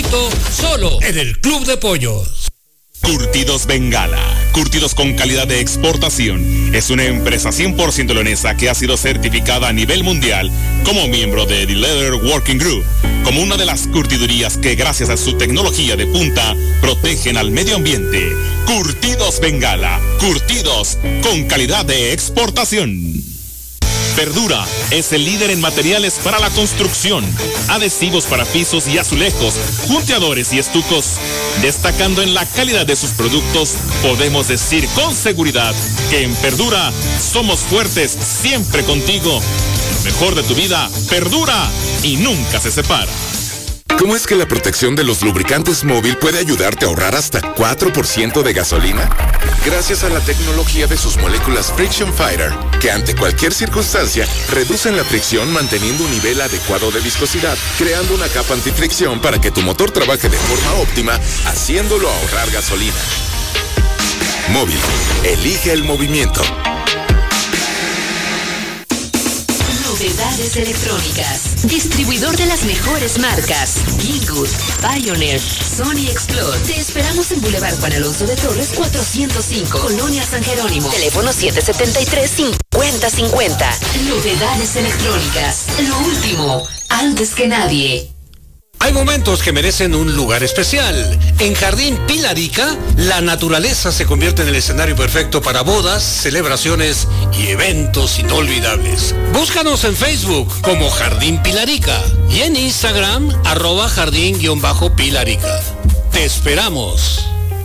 producto solo en el Club de Pollos. Curtidos Bengala, curtidos con calidad de exportación. Es una empresa 100% leonesa que ha sido certificada a nivel mundial como miembro de The Leather Working Group, como una de las curtidurías que gracias a su tecnología de punta protegen al medio ambiente. Curtidos Bengala, curtidos con calidad de exportación. Verdura es el líder en materiales para la construcción, adhesivos para pisos y azulejos, punteadores y estucos. Destacando en la calidad de sus productos, podemos decir con seguridad que en Verdura somos fuertes siempre contigo. Lo mejor de tu vida perdura y nunca se separa. ¿Cómo es que la protección de los lubricantes móvil puede ayudarte a ahorrar hasta 4% de gasolina? Gracias a la tecnología de sus moléculas Friction Fighter, que ante cualquier circunstancia reducen la fricción manteniendo un nivel adecuado de viscosidad, creando una capa antifricción para que tu motor trabaje de forma óptima, haciéndolo ahorrar gasolina. Móvil, elige el movimiento. Novedades electrónicas. Distribuidor de las mejores marcas. Gilgood, Pioneer, Sony Explode. Te esperamos en Boulevard Juan Alonso de Torres 405, Colonia San Jerónimo. Teléfono 773-5050. Novedades electrónicas. Lo último, antes que nadie. Hay momentos que merecen un lugar especial. En Jardín Pilarica, la naturaleza se convierte en el escenario perfecto para bodas, celebraciones y eventos inolvidables. Búscanos en Facebook como Jardín Pilarica y en Instagram @jardín_pilarica. Te esperamos.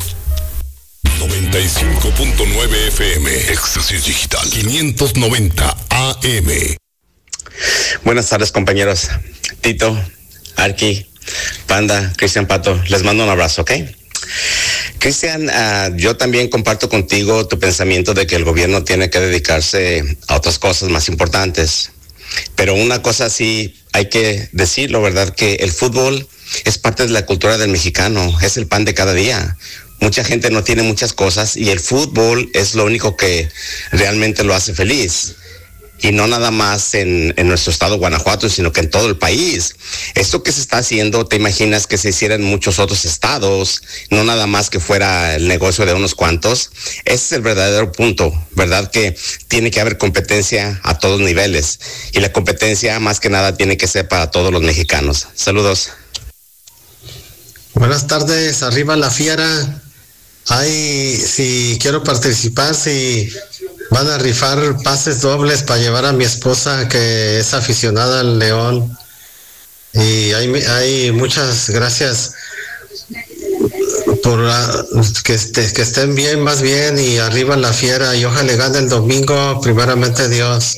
95.9 FM, Éxtasis Digital, 590 AM. Buenas tardes, compañeros. Tito, Arqui, Panda, Cristian Pato, les mando un abrazo, ¿ok? Cristian, yo también comparto contigo tu pensamiento de que el gobierno tiene que dedicarse a otras cosas más importantes. Pero una cosa sí hay que decirlo, ¿verdad? Que el fútbol es parte de la cultura del mexicano, es el pan de cada día. Mucha gente no tiene muchas cosas y el fútbol es lo único que realmente lo hace feliz. Y no nada más en nuestro estado Guanajuato, sino que en todo el país. Esto que se está haciendo, ¿te imaginas que se hiciera en muchos otros estados? No nada más que fuera el negocio de unos cuantos. Ese es el verdadero punto, ¿verdad? Que tiene que haber competencia a todos niveles. Y la competencia, más que nada, tiene que ser para todos los mexicanos. Saludos. Buenas tardes, arriba la fiera. Ay, si quiero participar, si van a rifar pases dobles para llevar a mi esposa que es aficionada al León. Y hay muchas gracias por que estén bien, más bien, y arriba la fiera, y ojalá gane el domingo, primeramente Dios.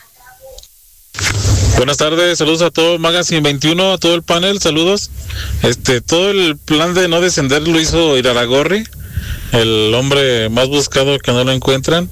Buenas tardes, saludos a todo Magazine 21, a todo el panel, saludos. Todo el plan de no descender lo hizo Iraragorri, el hombre más buscado que no lo encuentran.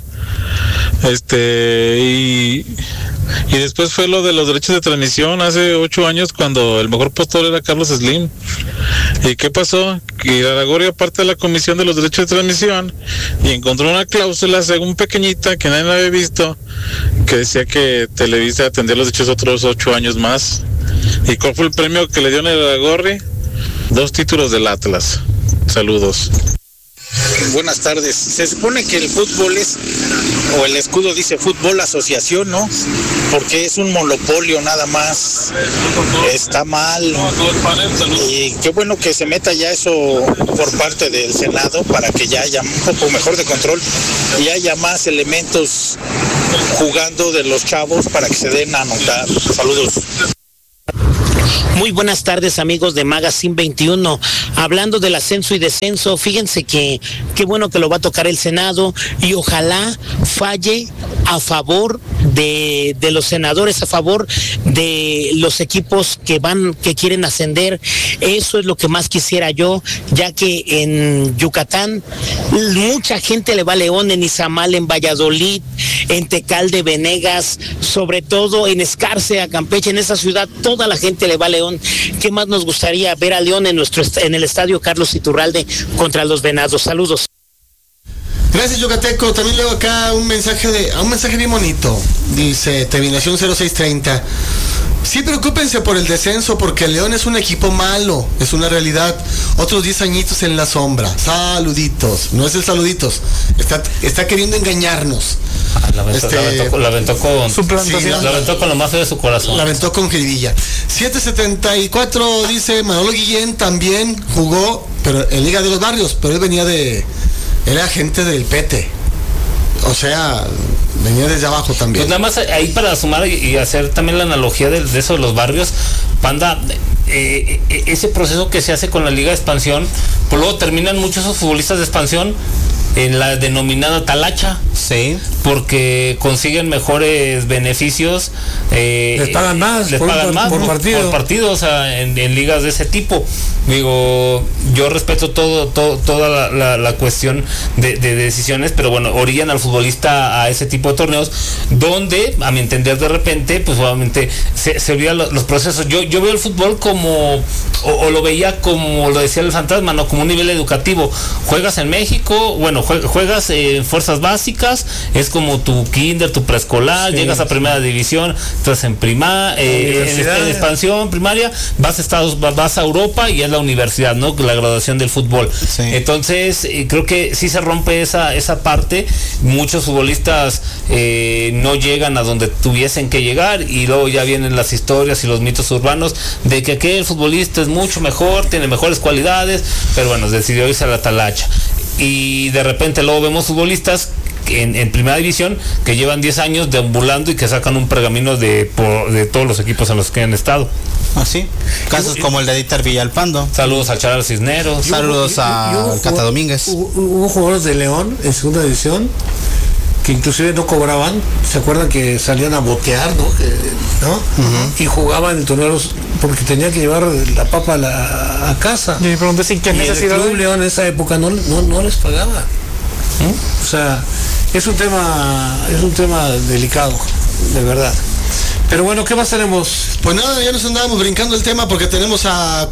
Y después fue lo de los derechos de transmisión hace 8 años cuando el mejor postor era Carlos Slim. ¿Y qué pasó? Que Iraragorri, aparte de la Comisión de los Derechos de Transmisión, y encontró una cláusula según pequeñita que nadie la había visto, que decía que Televisa atendía los derechos otros 8 años más. ¿Y cuál fue el premio que le dio a Iraragorri? 2 títulos del Atlas. Saludos. Buenas tardes. Se supone que el fútbol o el escudo dice fútbol asociación, ¿no? Porque es un monopolio nada más. Está mal. Y qué bueno que se meta ya eso por parte del Senado para que ya haya un poco mejor de control y haya más elementos jugando de los chavos para que se den a notar. Saludos. Muy buenas tardes, amigos de Magazine 21. Hablando del ascenso y descenso, fíjense que qué bueno que lo va a tocar el Senado y ojalá falle a favor de los senadores, a favor de los equipos que quieren ascender. Eso es lo que más quisiera yo, ya que en Yucatán mucha gente le va a León, en Izamal, en Valladolid, en Tecalde, Venegas, sobre todo en Escárcega, Campeche, en esa ciudad toda la gente le va a León. ¿Qué más nos gustaría ver a León en el estadio Carlos Iturralde contra los Venados? Saludos. Gracias, Yucateco. También leo acá un mensaje bien bonito. Dice Terminación 0630. Sí, preocúpense por el descenso porque el León es un equipo malo, es una realidad. Otros 10 añitos en la sombra. Saluditos. No es el saluditos. Está queriendo engañarnos. La aventó con lo más feo de su corazón. La aventó con jiribilla. 774 dice Manolo Guillén también jugó, pero en Liga de los Barrios, pero él era agente del PT. O sea, venía desde abajo también. Pues nada más ahí para sumar y hacer también la analogía de eso de los barrios, Panda, ese proceso que se hace con la Liga de Expansión, pues luego terminan muchos esos futbolistas de expansión en la denominada talacha. Sí. Porque consiguen mejores beneficios. Les pagan más por partido, o sea, en ligas de ese tipo. Digo, yo respeto toda la cuestión de decisiones, pero bueno, orillan al futbolista a ese tipo de torneos, donde, a mi entender, de repente, pues obviamente se olvidan los procesos. Yo veo el fútbol como, o lo veía como lo decía el fantasma, ¿no? Como un nivel educativo. Juegas en México, bueno, juegas en fuerzas básicas, es como tu kinder, tu preescolar, sí, llegas a primera división, estás en en expansión primaria, vas a Europa y es la universidad, ¿no? La graduación del fútbol. Sí. Entonces, creo que sí se rompe esa parte. Muchos futbolistas no llegan a donde tuviesen que llegar y luego ya vienen las historias y los mitos urbanos de que aquel futbolista es mucho mejor, tiene mejores cualidades, pero bueno, decidió irse a la talacha. Y de repente luego vemos futbolistas en primera división que llevan 10 años deambulando y que sacan un pergamino de todos los equipos en los que han estado. Así, casos como el de Dieter Villalpando. Saludos a Charles Cisneros. Saludos a Cata Domínguez. Hubo jugadores de León en segunda división que inclusive no cobraban, ¿se acuerdan que salían a botear, no? Uh-huh. Y jugaban en torneos porque tenían que llevar la papa a casa. Y me pregunté si qué necesidad. El Club León en esa época no les pagaba. O sea, es un tema delicado, de verdad. Pero bueno, ¿qué más tenemos? Pues nada, ya nos andábamos brincando el tema porque tenemos a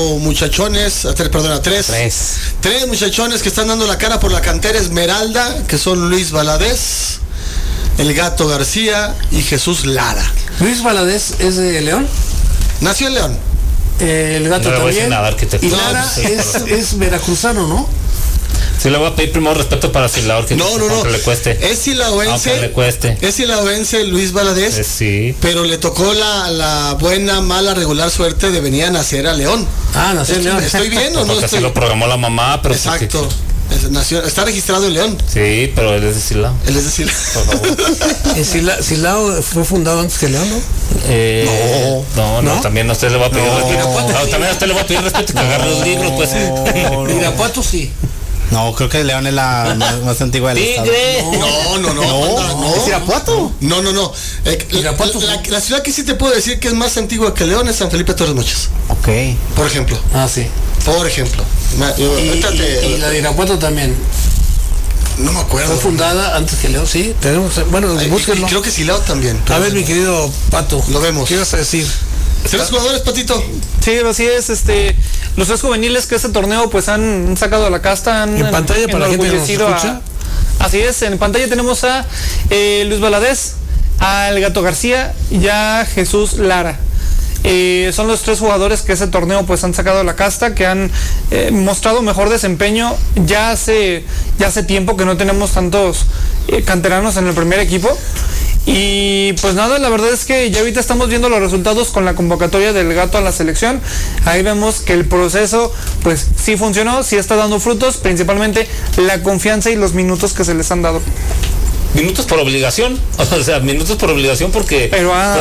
tres muchachones que están dando la cara por la cantera Esmeralda, que son Luis Valadez, el Gato García y Jesús Lara. ¿Luis Valadez es de León? Nació en León. El Gato también. Y Lara es veracruzano, ¿no? Sí, le voy a pedir primero respeto para Silao, que no. le cueste. Es silaoense. Es silaoense Luis Valadez. Sí. Pero le tocó la buena, mala, regular suerte de venir a nacer a León. Nació en León. ¿Estoy bien o no? Porque así lo programó la mamá, pero. Exacto. Está registrado en León. Sí, pero él es de Silao. Él es de Silao. Por favor. ¿Silao fue fundado antes que León, no? No, también a usted le va a pedir respeto. También a usted le va a pedir respeto que agarre los libros, pues. Irapuato sí. No, creo que León es la más antigua del estado. No. ¿Es Irapuato? No. La ciudad que sí te puedo decir que es más antigua que León es San Felipe de Torres Mochas. Ok. Por ejemplo. Sí. Por ejemplo. Y la de Irapuato también. No me acuerdo. Fue fundada antes que León, sí. Tenemos, búsquenlo. Creo que Silao también. A ver, mi querido Pato. Lo vemos. ¿Qué ibas a decir? ¿Tres jugadores, Patito? Sí, así es. Los tres juveniles que este torneo pues han sacado a la casta. En pantalla para la gente que nos escucha. Así es, en pantalla tenemos a Luis Valadez, al Gato García y a Jesús Lara. Son los tres jugadores que ese torneo pues han sacado a la casta, que han mostrado mejor desempeño. Ya hace tiempo que no tenemos tantos canteranos en el primer equipo. Y pues nada, la verdad es que ya ahorita estamos viendo los resultados con la convocatoria del Gato a la selección. Ahí vemos que el proceso pues sí funcionó, sí está dando frutos, principalmente la confianza y los minutos que se les han dado. Minutos por obligación, minutos por obligación porque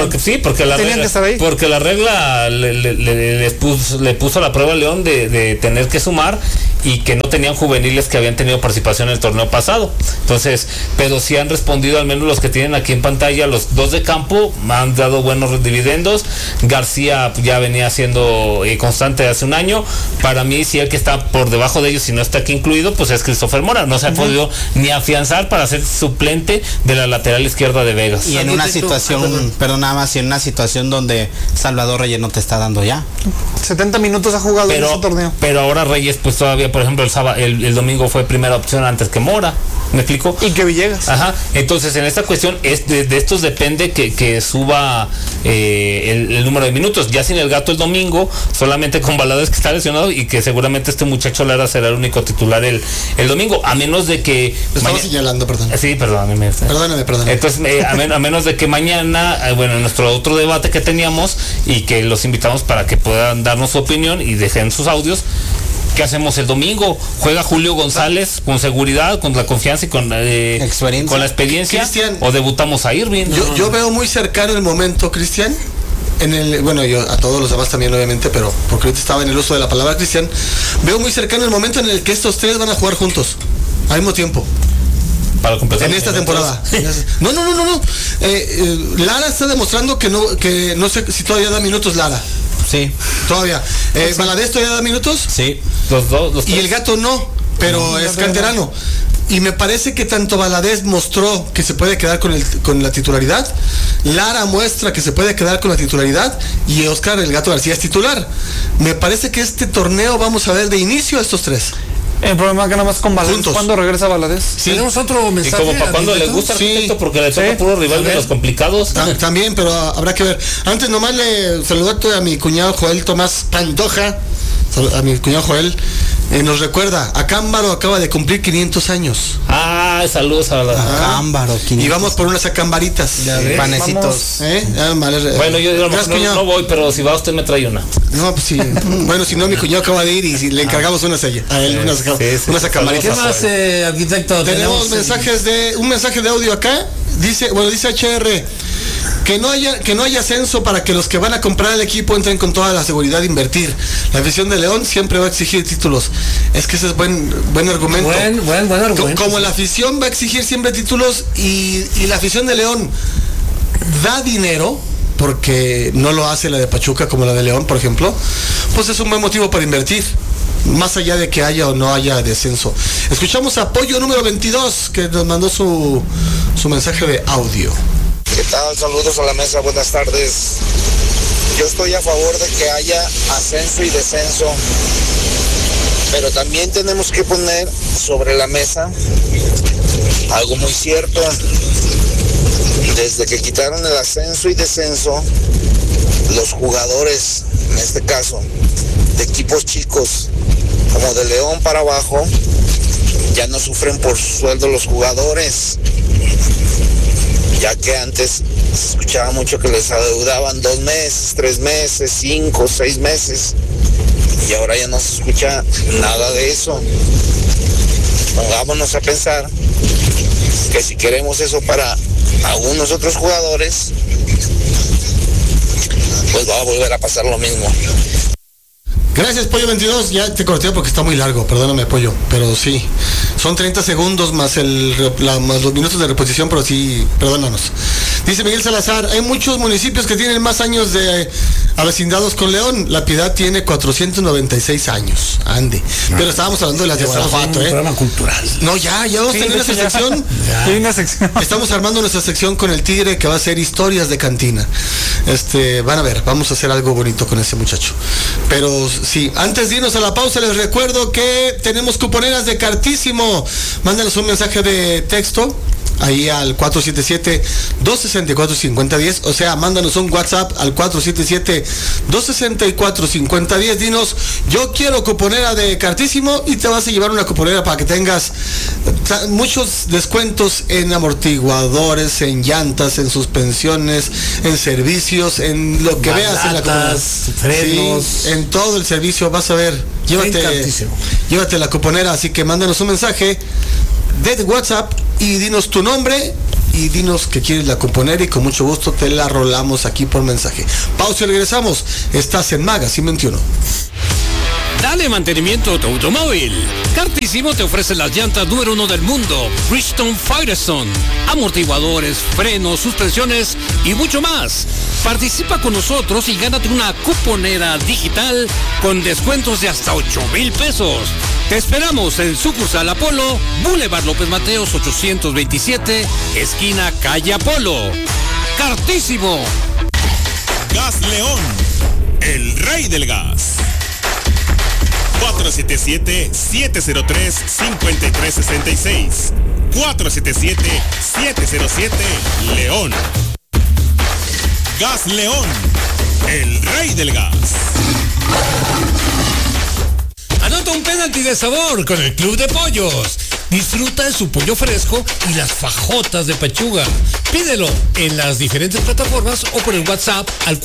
la regla le puso a la prueba a León de tener que sumar y que no tenían juveniles que habían tenido participación en el torneo pasado. Entonces, pero sí han respondido, al menos los que tienen aquí en pantalla, los dos de campo han dado buenos dividendos. García ya venía siendo constante hace un año. Para mí, sí, el que está por debajo de ellos, si no está aquí incluido, pues es Christopher Mora. No se ha podido ni afianzar para ser suplente de la lateral izquierda de Vegas. Y en una situación, en una situación donde Salvador Reyes no te está dando ya. 70 minutos ha jugado en ese torneo. Pero ahora Reyes, pues todavía, por ejemplo, el domingo fue primera opción antes que Mora. ¿Me explico? Y que Villegas. Ajá. Entonces, en esta cuestión, de estos depende que suba el número de minutos. Ya sin el Gato el domingo, solamente con Valadez, que está lesionado, y que seguramente este muchacho Lara será el único titular el domingo, a menos de que... Estaba señalando, perdón. Sí, perdóname. Perdóname. Entonces, a menos de que mañana, nuestro otro debate que teníamos, y que los invitamos para que puedan darnos su opinión y dejen sus audios. ¿Qué hacemos el domingo? ¿Juega Julio González con seguridad, con la confianza y con la experiencia? Cristian, ¿o debutamos a Irving? Yo veo muy cercano el momento, Cristian. Yo a todos los demás también, obviamente, pero porque ahorita estaba en el uso de la palabra, Cristian. Veo muy cercano el momento en el que estos tres van a jugar juntos al mismo tiempo. Para completar en esta temporada. No. Lara está demostrando que no sé si todavía da minutos Lara. Sí. Todavía. ¿Valadez todavía da minutos? Sí. Los dos. Y el Gato no, pero es canterano. Y me parece que tanto Valadez mostró que se puede quedar con la titularidad, Lara muestra que se puede quedar con la titularidad, y Oscar el Gato García es titular. Me parece que este torneo vamos a ver de inicio a estos tres. El problema es que nada más con Valadez. ¿Cuándo regresa Valadez? Sí. Tenemos otro mensaje. Y como para cuando les gusta, Arquitecto, porque le toca puro rival de los complicados. También, pero habrá que ver. Antes nomás le saludarte a mi cuñado Joel Tomás Pantoja. A mi cuñado Joel. Nos recuerda, Acámbaro acaba de cumplir 500 años. Saludos a la Acámbaro, 500. Y vamos por unas acambaritas. Panecitos. Bueno, yo no voy, pero si va usted me trae una. No, pues sí. Bueno, si no, mi cuñado acaba de ir y si le encargamos una sella. A él, unas acambaritas. ¿Qué más, arquitecto? Tenemos un mensaje de audio acá. Dice HR. Que no haya ascenso para que los que van a comprar el equipo entren con toda la seguridad de invertir. La afición de León siempre va a exigir títulos. Es que ese es buen argumento. Buen argumento. Como la afición va a exigir siempre títulos y la afición de León da dinero, porque no lo hace la de Pachuca como la de León, por ejemplo, pues es un buen motivo para invertir, más allá de que haya o no haya descenso. Escuchamos a Pollo número 22, que nos mandó su mensaje de audio. ¿Qué tal? Saludos a la mesa, buenas tardes. Yo estoy a favor de que haya ascenso y descenso, pero también tenemos que poner sobre la mesa algo muy cierto. Desde que quitaron el ascenso y descenso, los jugadores, en este caso, de equipos chicos, como de León para abajo, ya no sufren por sueldo los jugadores, ya que antes se escuchaba mucho que les adeudaban 2 meses, 3 meses, 5, 6 meses, y ahora ya no se escucha nada de eso. Pongámonos a pensar que si queremos eso para algunos otros jugadores, pues va a volver a pasar lo mismo. Gracias, Pollo 22. Ya te corté porque está muy largo, perdóname, Pollo, pero sí, son 30 segundos más más los minutos de reposición, pero sí, perdónanos. Dice Miguel Salazar, hay muchos municipios que tienen más años de avecindados con León. La Piedad tiene 496 años, ande. Pero estábamos hablando de las de Guanajuato, un programa cultural. No, ya vamos a tener nuestra sección. Hay una sección. Estamos armando nuestra sección con el Tigre, que va a ser historias de cantina. Van a ver, vamos a hacer algo bonito con ese muchacho. Pero sí, antes de irnos a la pausa, les recuerdo que tenemos cuponeras de Cartísimo. Mándanos un mensaje de texto ahí al 477-264-5010, o sea, mándanos un WhatsApp al 477-264-5010, dinos, yo quiero cuponera de Cartísimo, y te vas a llevar una cuponera para que tengas muchos descuentos en amortiguadores, en llantas, en suspensiones, en servicios, en lo que veas en la cuponera. Frenos. Sí, en todo el servicio vas a ver, llévate la cuponera, así que mándanos un mensaje de WhatsApp y dinos tu nombre y dinos que quieres la cuponera, y con mucho gusto te la rolamos aquí por mensaje. Pausa y regresamos. Estás en Magazine 21. Dale mantenimiento a tu automóvil. Cartísimo te ofrece las llantas número 1 del mundo, Bridgestone Firestone, amortiguadores, frenos, suspensiones y mucho más. Participa con nosotros y gánate una cuponera digital con descuentos de hasta 8,000 pesos. Te esperamos en sucursal Apolo, Boulevard López Mateos 827, esquina Calle Apolo. Cartísimo. Gas León, el rey del gas. 477-703-5366. 477-707 León. Gas León, el rey del gas. Anota un penalti de sabor con el Club de Pollos. Disfruta de su pollo fresco y las fajotas de pechuga. Pídelo en las diferentes plataformas o por el WhatsApp al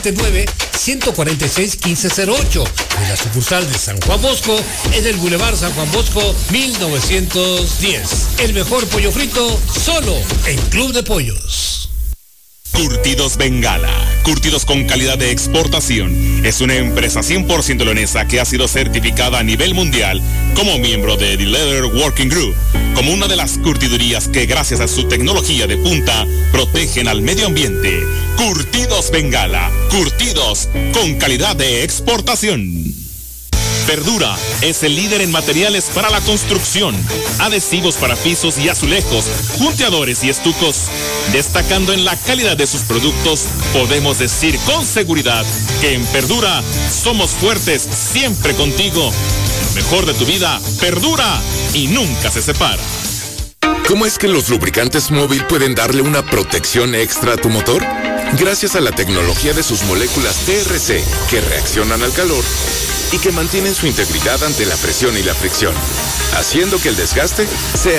479-146-1508 de la sucursal de San Juan Bosco en el Boulevard San Juan Bosco 1910. El mejor pollo frito solo en Club de Pollos. Curtidos Bengala, curtidos con calidad de exportación. Es una empresa 100% leonesa que ha sido certificada a nivel mundial como miembro de The Leather Working Group, como una de las curtidurías que gracias a su tecnología de punta protegen al medio ambiente. Curtidos Bengala, curtidos con calidad de exportación. Verdura es el líder en materiales para la construcción, adhesivos para pisos y azulejos, punteadores y estucos. Destacando en la calidad de sus productos, podemos decir con seguridad que en Verdura somos fuertes siempre contigo. Lo mejor de tu vida perdura y nunca se separa. ¿Cómo es que los lubricantes móvil pueden darle una protección extra a tu motor? Gracias a la tecnología de sus moléculas TRC, que reaccionan al calor y que mantienen su integridad ante la presión y la fricción, haciendo que el desgaste sea